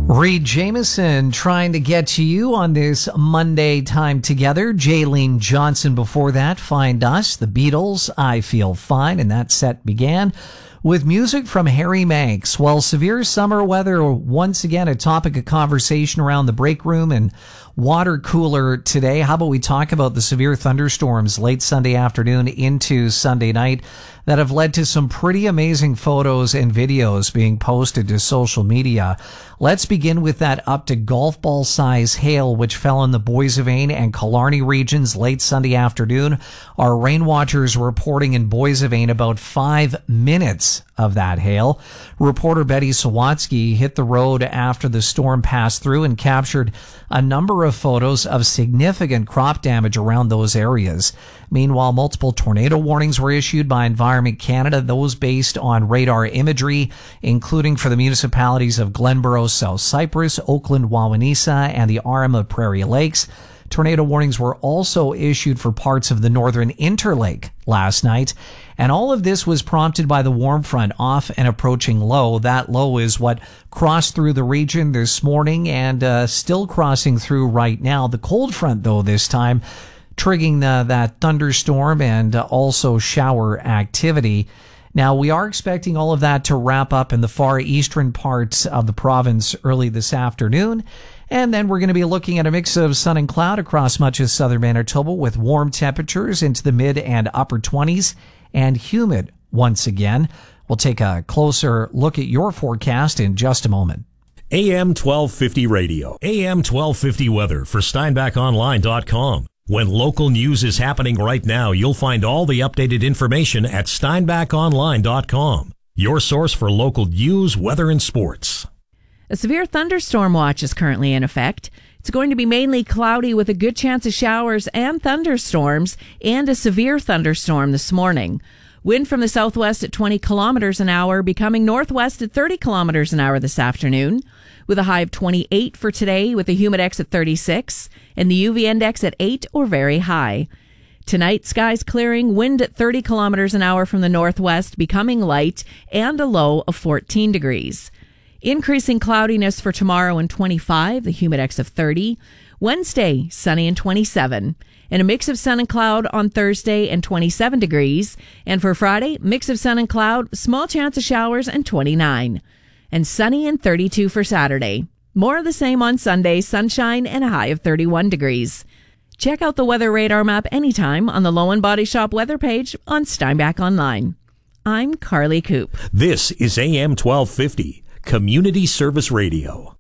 Reed Jameson trying to get to you on this Monday time together. Jaylene Johnson before that, Find Us, The Beatles, I Feel Fine, and that set began with music from Harry Manx. Well, severe summer weather, once again, a topic of conversation around the break room and water cooler today. How about we talk about the severe thunderstorms late Sunday afternoon into Sunday night that have led to some pretty amazing photos and videos being posted to social media. Let's begin with that up to golf ball size hail which fell in the Boissevain and Killarney regions late Sunday afternoon. Our rain watchers reporting in Boissevain about 5 minutes of that hail. Reporter Betty Sawatsky hit the road after the storm passed through and captured a number of photos of significant crop damage around those areas. Meanwhile, multiple tornado warnings were issued by Environment Canada, those based on radar imagery, including for the municipalities of Glenborough, South Cypress, Oakland, Wawanesa, and the Arm of Prairie Lakes. Tornado warnings were also issued for parts of the northern Interlake last night. And all of this was prompted by the warm front off and approaching low. That low is what crossed through the region this morning and still crossing through right now. The cold front, though, this time triggering that thunderstorm and also shower activity. Now, we are expecting all of that to wrap up in the far eastern parts of the province early this afternoon. And then we're going to be looking at a mix of sun and cloud across much of southern Manitoba with warm temperatures into the mid and upper 20s and humid once again. We'll take a closer look at your forecast in just a moment. AM 1250 radio, AM 1250 weather for SteinbachOnline.com. When local news is happening right now, you'll find all the updated information at SteinbachOnline.com. Your source for local news, weather, and sports. A severe thunderstorm watch is currently in effect. It's going to be mainly cloudy with a good chance of showers and thunderstorms and a severe thunderstorm this morning. Wind from the southwest at 20 kilometers an hour, becoming northwest at 30 kilometers an hour this afternoon, with a high of 28 for today, with a humidex at 36 and the UV index at 8 or very high. Tonight, skies clearing, wind at 30 kilometers an hour from the northwest, becoming light, and a low of 14 degrees. Increasing cloudiness for tomorrow and 25, the humidex of 30. Wednesday, sunny and 27. And a mix of sun and cloud on Thursday and 27 degrees. And for Friday, mix of sun and cloud, small chance of showers and 29. And sunny and 32 for Saturday. More of the same on Sunday, sunshine and a high of 31 degrees. Check out the weather radar map anytime on the Lowen Body Shop weather page on Steinbach Online. I'm Carly Coop. This is AM 1250, Community Service Radio.